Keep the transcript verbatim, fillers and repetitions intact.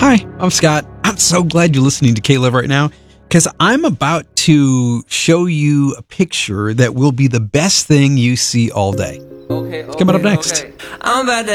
Hi, I'm Scott. I'm so glad you're listening to K-Love right now because I'm about to show you a picture that will be the best thing you see all day. Okay, It's coming up okay, next. okay. I'm about to